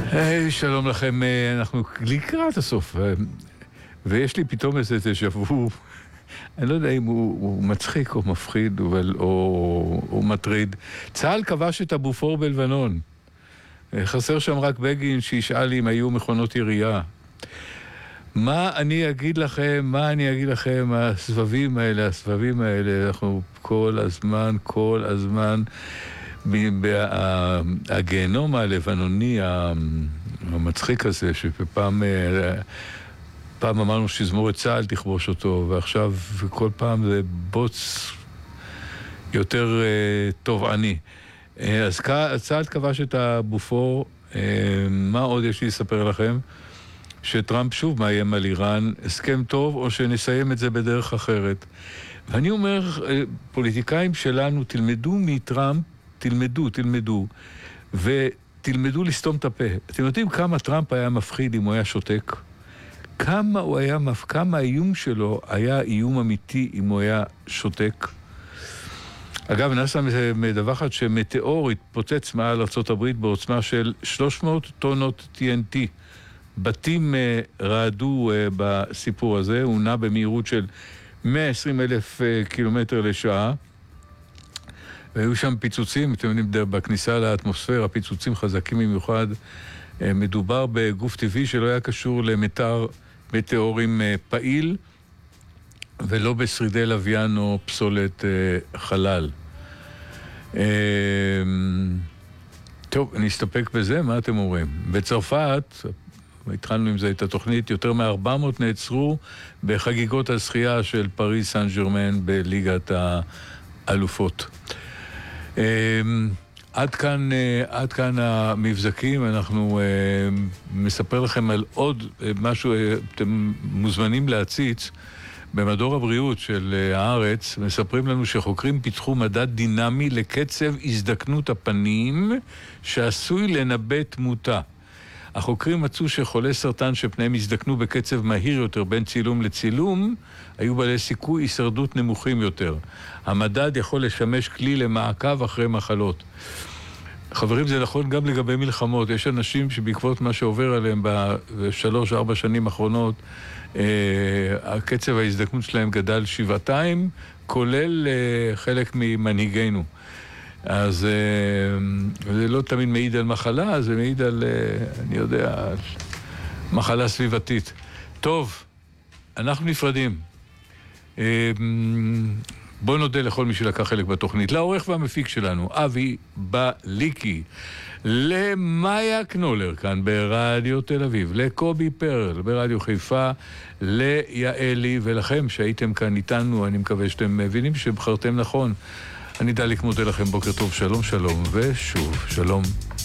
שלום לכם, אנחנו לקראת הסוף, ויש לי פתאום איזה שבוע, אני לא יודע אם הוא מצחיק או מפחיד או מטריד. צה"ל כבש את הבופור בלבנון. חסר שם רק בגין שישאל אם היו מכונות ירייה. מה אני אגיד לכם, הסבבים האלה, אנחנו כל הזמן, הגיהנום הלבנוני המצחיק הזה, שפעם אמרנו שזמורת צה"ל תכבוש אותו, ועכשיו כל פעם זה בוץ יותר טובעני. אז צה"ל כבש את הבופור. מה עוד יש לי לספר לכם? שטראמפ שוב מאיים על איראן, הסכם טוב או שנסיים את זה בדרך אחרת. ואני אומר, פוליטיקאים שלנו, תלמדו מטראמפ, תלמדו, ותלמדו לסתום את הפה. אתם יודעים כמה טראמפ היה מפחיד אם הוא היה שותק? כמה האיום שלו היה איום אמיתי אם הוא היה שותק? אגב, נעשה מדווחת שמטאור התפוצץ מעל ארצות הברית בעוצמה של 300 טונות TNT. בתים רעדו בסיפור הזה, הוא נע במהירות של 120,000 קילומטר לשעה, והיו שם פיצוצים, אתם יודעים, בכניסה לאטמוספירה, פיצוצים חזקים במיוחד. מדובר בגוף טבעי שלא היה קשור למטר מטאורים פעיל, ולא בשרידי לוויין או פסולת חלל. טוב, אני אסתפק בזה, מה אתם אומרים? בצרפת, התחלנו עם זה את התוכנית, יותר מ-400 נעצרו בחגיגות הזכייה של פריז סן ז'רמן בליגת האלופות. עד כאן המבזקים. אנחנו מספר לכם על עוד משהו, אתם מוזמנים להציץ. במדור הבריאות של הארץ מספרים לנו שחוקרים פיתחו מדד דינמי לקצב הזדקנות הפנים שעשוי לנבא תמותה. החוקרים מצאו שחולי סרטן שפניהם הזדקנו בקצב מהיר יותר בין צילום לצילום, היו בעלי סיכוי הישרדות נמוכים יותר. המדד יכול לשמש כלי למעקב אחרי מחלות. חברים, זה נכון גם לגבי מלחמות. יש אנשים שבעקבות מה שעובר עליהם ב3-4 שנים האחרונות, הקצב ההזדקנות שלהם גדל 7 כולל חלק ממנהיגינו. אז זה לא תמיד מעיד על מחלה, זה מעיד על, אני יודע, על מחלה סביבתית. טוב, אנחנו נפרדים. בואו נודה לכל מי שלקח חלק בתוכנית. לעורך והמפיק שלנו, אבי בליקי, למאיה קנולר כאן ברדיו תל אביב, לקובי פרל ברדיו חיפה, ליעלי ולכם שהייתם כאן איתנו. אני מקווה שאתם מבינים שבחרתם נכון. אני דליק מודה לכם, בוקר טוב, שלום ושוב שלום.